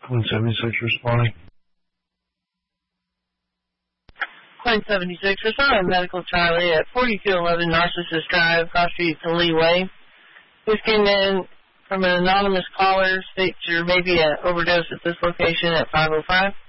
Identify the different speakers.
Speaker 1: Point 76 responding.
Speaker 2: Point 76, responding Medical Charlie at 4211 Narcissus Drive, Cross Street to Lee Way. This came in from an anonymous caller, states there may be an overdose at this location at 505.